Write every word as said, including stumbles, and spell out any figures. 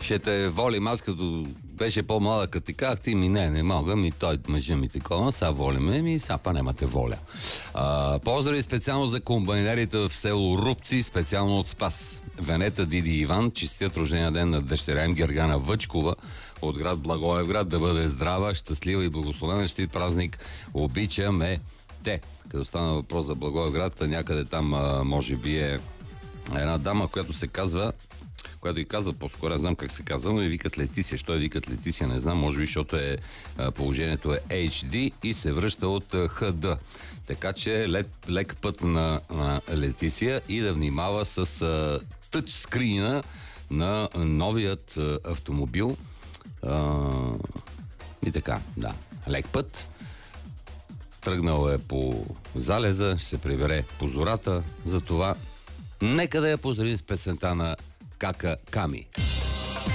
ще те волим. Аз като беше по-малък, като ти казах, ти ми не, не мога, ми той мъжа ми такова, сега волиме, ми сега па немате воля. А, поздрави специално за комбайнерите в село Рубци, специално от Спас. Венета, Диди и Иван, честият рождения ден на дъщеря им Гергана Въчкова от град Благоевград, да бъде здрава, щастлива и благословена, щит празник, обичаме те. Като стана въпрос за Благоевград, някъде там а, може би е една дама, която се казва, която и казва по-скоро, не знам как се казва, но и викат Летисия. Що е викат Летисия, не знам, може би, защото е, положението е Ейч Ди и се връща от Х Д. Така че лек, лек път на, на Летисия и да внимава с а, тъчскрина на новият а, автомобил. А, и така, да, лек път. Тръгнал е по залеза, ще се прибере по зората, затова нека да я поздравим с песента на Кака Ками.